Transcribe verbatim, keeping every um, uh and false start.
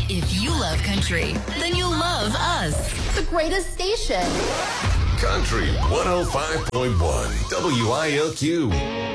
If you love country, then you'll love us. The greatest station. Country one oh five point one W I L Q.